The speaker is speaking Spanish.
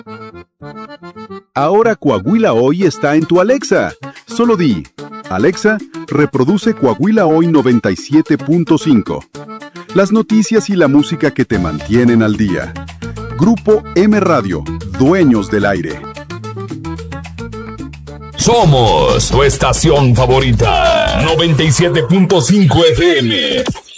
Ahora Coahuila Hoy está en tu Alexa. Solo di, Alexa, reproduce Coahuila Hoy 97.5. Las noticias y la música que te mantienen al día. Grupo M Radio, dueños del aire. Somos tu estación favorita, 97.5 FM.